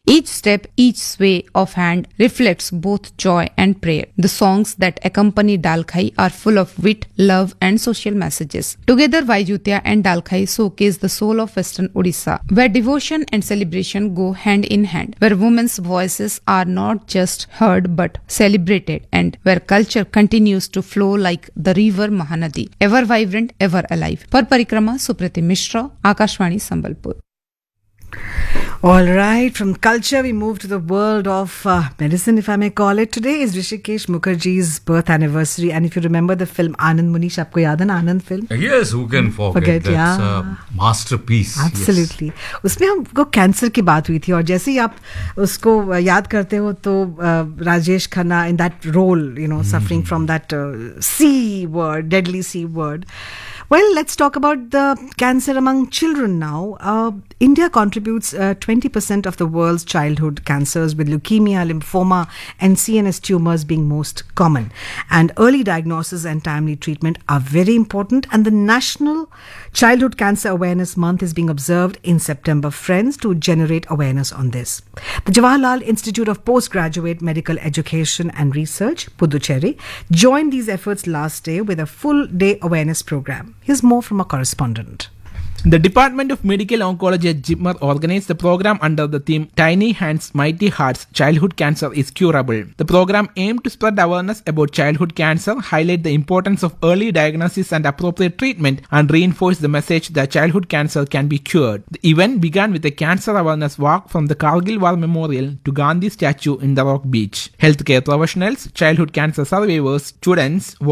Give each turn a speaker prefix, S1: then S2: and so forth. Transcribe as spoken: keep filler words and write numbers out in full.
S1: Each step, each sway of hand reflects both joy and prayer. The songs that accompany Dalkhai are full of wit, love, and social messages. Together, Vaijutya and Dalkhai showcase the soul of Western Odisha, where devotion and celebration go hand in hand, where women's voices are not just heard but celebrated, and where culture continues to flow like the river Mahanadi, ever vibrant, ever alive. For Parikrama, Suprati Mishra, Akashvani, Sambalpur.
S2: All right, from culture we move to the world of uh, medicine, if I may call it. Today is Hrishikesh Mukherjee's birth anniversary, and if you remember the film Anand Munish, aapko yaad hai na Anand film?
S3: Yes, who can forget?
S2: forget
S3: That's
S2: yeah.
S3: a masterpiece.
S2: Absolutely. Yes. उसमें हमको cancer की बात हुई थी, और जैसे ही आप उसको याद करते हो तो Rajesh Khanna in that role, you know, mm. suffering from that uh, C word, deadly C word. Well, let's talk about the cancer among children now. Uh, India contributes uh, twenty percent of the world's childhood cancers, with leukemia, lymphoma, and C N S tumors being most common. And early diagnosis and timely treatment are very important. And the National Childhood Cancer Awareness Month is being observed in September, friends, to generate awareness on this. The Jawaharlal Institute of Postgraduate Medical Education and Research, Puducherry, joined these efforts last day with a full-day awareness program. Here's more from a correspondent.
S4: The Department of Medical Oncology at J I P M E R organized the program under the theme Tiny Hands, Mighty Hearts, Childhood Cancer is Curable. The program aimed to spread awareness about childhood cancer, highlight the importance of early diagnosis and appropriate treatment, and reinforce the message that childhood cancer can be cured. The event began with a cancer awareness walk from the Kargil War Memorial to Gandhi statue in the Rock Beach. Healthcare professionals, childhood cancer survivors, students,